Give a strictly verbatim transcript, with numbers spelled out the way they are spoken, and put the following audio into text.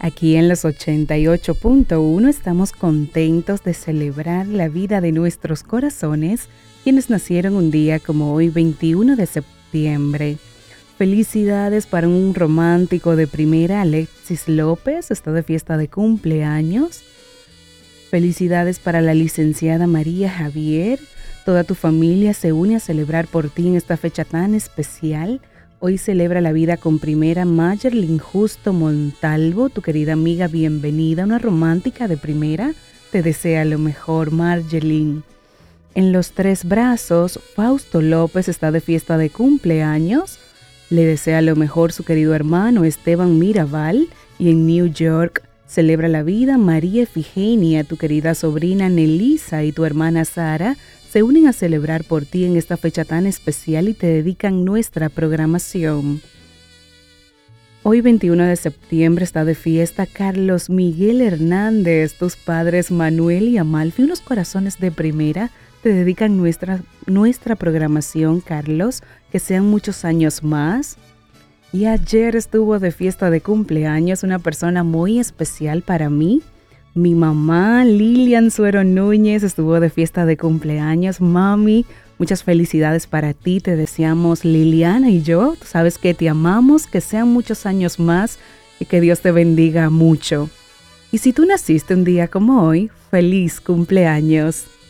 Aquí en los ochenta y ocho punto uno estamos contentos de celebrar la vida de nuestros corazones, quienes nacieron un día como hoy, veintiuno de septiembre. Felicidades para un romántico de primera, Alexis López, está de fiesta de cumpleaños. Felicidades para la licenciada María Javier. Toda tu familia se une a celebrar por ti en esta fecha tan especial. Hoy celebra la vida con primera Mayerlin Justo Montalvo, tu querida amiga, bienvenida, una romántica de primera. Te desea lo mejor, Margelin. En los Tres Brazos, Fausto López está de fiesta de cumpleaños. Le desea lo mejor su querido hermano Esteban Mirabal. Y en New York celebra la vida María Efigenia, tu querida sobrina Nelisa y tu hermana Sara. Se unen a celebrar por ti en esta fecha tan especial y te dedican nuestra programación. Hoy veintiuno de septiembre está de fiesta Carlos Miguel Hernández, tus padres Manuel y Amalfi, unos corazones de primera, te dedican nuestra, nuestra programación, Carlos, que sean muchos años más. Y ayer estuvo de fiesta de cumpleaños una persona muy especial para mí. Mi mamá, Lilian Suero Núñez, estuvo de fiesta de cumpleaños. Mami, muchas felicidades para ti. Te deseamos, Liliana y yo. Tú sabes que te amamos, que sean muchos años más y que Dios te bendiga mucho. Y si tú naciste un día como hoy, feliz cumpleaños.